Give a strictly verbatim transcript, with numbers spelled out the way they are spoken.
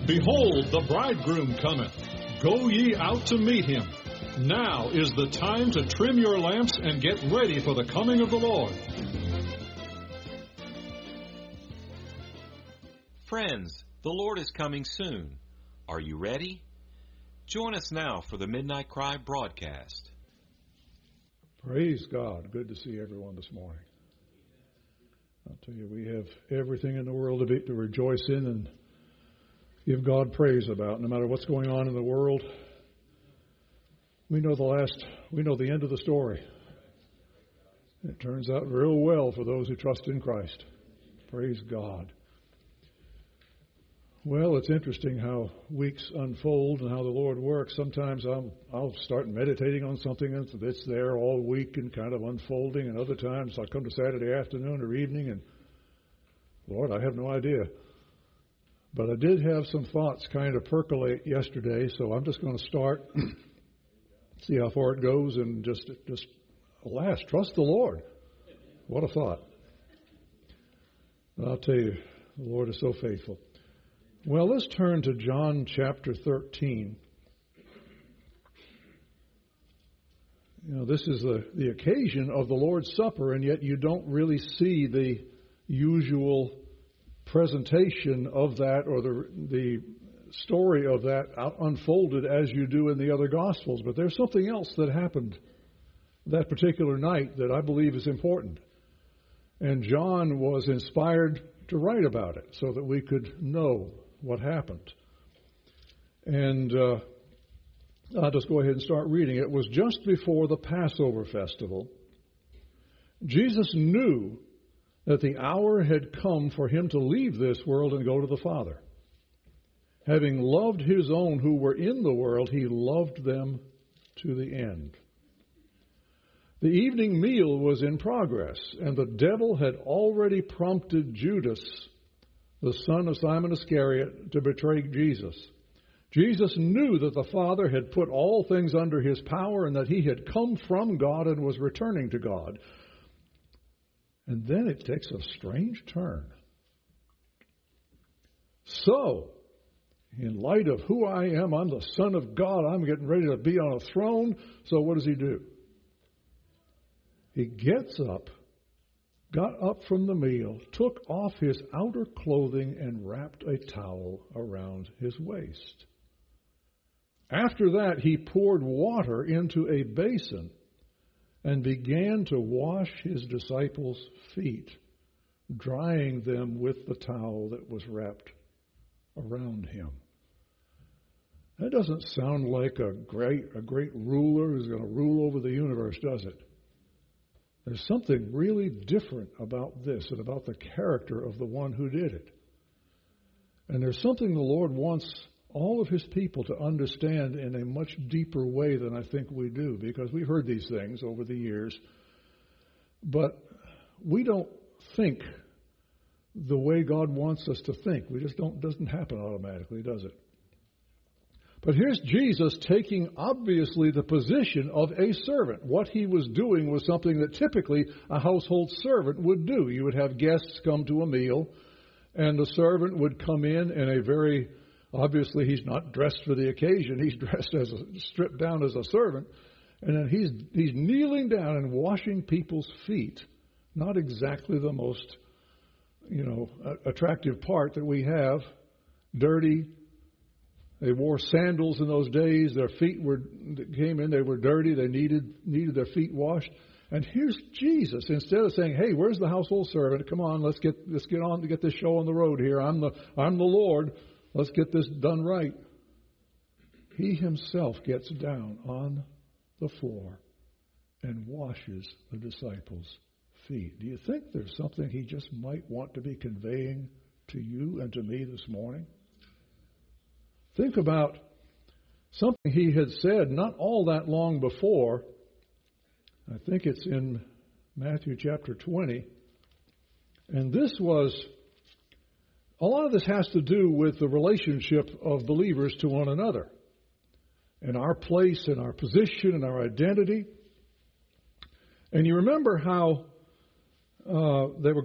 Behold, the bridegroom cometh. Go ye out to meet him. Now is the time to trim your lamps and get ready for the coming of the Lord. Friends, the Lord is coming soon. Are you ready? Join us now for the Midnight Cry broadcast. Praise God. Good to see everyone this morning. I'll tell you, we have everything in the world to, be, to rejoice in and give God praise about. No matter what's going on in the world, we know the last, we know the end of the story. It turns out real well for those who trust in Christ. Praise God. Well, it's interesting how weeks unfold and how the Lord works. Sometimes I'll, I'll start meditating on something that's there all week and kind of unfolding, and other times I'll come to Saturday afternoon or evening and, Lord, I have no idea. But I did have some thoughts kind of percolate yesterday, so I'm just going to start, see how far it goes, and just, just alas, trust the Lord. What a thought. I'll tell you, the Lord is so faithful. Well, let's turn to John chapter thirteen. You know, this is the, the occasion of the Lord's Supper, and yet you don't really see the usual presentation of that or the the story of that out unfolded as you do in the other Gospels. But there's something else that happened that particular night that I believe is important. And John was inspired to write about it so that we could know what happened. And uh, I'll just go ahead and start reading. It was just before the Passover festival. Jesus knew that the hour had come for him to leave this world and go to the Father. Having loved his own who were in the world, he loved them to the end. The evening meal was in progress, and the devil had already prompted Judas, the son of Simon Iscariot, to betray Jesus. Jesus knew that the Father had put all things under his power and that he had come from God and was returning to God. And then it takes a strange turn. So, in light of who I am, I'm the Son of God, I'm getting ready to be on a throne. So what does he do? He gets up, got up from the meal, took off his outer clothing, and wrapped a towel around his waist. After that, he poured water into a basin and began to wash his disciples' feet, drying them with the towel that was wrapped around him. That doesn't sound like a great, a great ruler who's going to rule over the universe, does it? There's something really different about this and about the character of the one who did it. And there's something the Lord wants all of his people to understand in a much deeper way than I think we do, because we've heard these things over the years, but we don't think the way God wants us to think. We just don't, doesn't happen automatically, does it? But here's Jesus taking, obviously, the position of a servant. What he was doing was something that typically a household servant would do. You would have guests come to a meal, and the servant would come in in a very, obviously he's not dressed for the occasion. He's dressed as a, stripped down as a servant. And then he's, he's kneeling down and washing people's feet. Not exactly the most, you know, attractive part that we have. Dirty. They wore sandals in those days. Their feet were came in. They were dirty. They needed needed their feet washed. And here's Jesus. Instead of saying, "Hey, where's the household servant? Come on, let's get let's get on to get this show on the road here. I'm the I'm the Lord. Let's get this done right." He himself gets down on the floor and washes the disciples' feet. Do you think there's something he just might want to be conveying to you and to me this morning? Think about something he had said not all that long before. I think it's in Matthew chapter twenty. And this was, a lot of this has to do with the relationship of believers to one another, and our place and our position and our identity. And you remember how uh, they were